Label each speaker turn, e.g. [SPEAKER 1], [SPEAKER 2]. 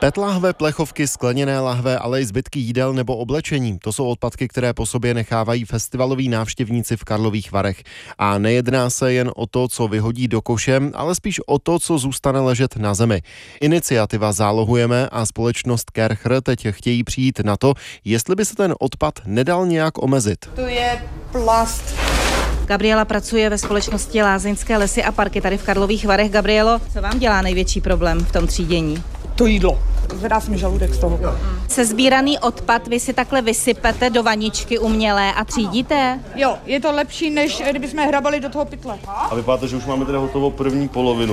[SPEAKER 1] PET lahve, plechovky, skleněné lahve, ale i zbytky jídel nebo oblečení. To jsou odpadky, které po sobě nechávají festivaloví návštěvníci v Karlových Varech. A nejedná se jen o to, co vyhodí do koše, ale spíš o to, co zůstane ležet na zemi. Iniciativa Zálohujeme a společnost Kercher teď chtějí přijít na to, jestli by se ten odpad nedal nějak omezit.
[SPEAKER 2] To je plast.
[SPEAKER 3] Gabriela pracuje ve společnosti Lázeňské lesy a parky tady v Karlových Varech. Gabrielo, co vám dělá největší problém v tom třídění?
[SPEAKER 2] To jídlo. Zvedá se mi žaludek z toho.
[SPEAKER 3] Sesbíraný odpad vy si takhle vysypete do vaničky umělé a třídíte?
[SPEAKER 2] Jo, je to lepší, než kdybychom hrabali do toho pytle.
[SPEAKER 1] A vypadá to, že už máme teda hotovo první polovinu.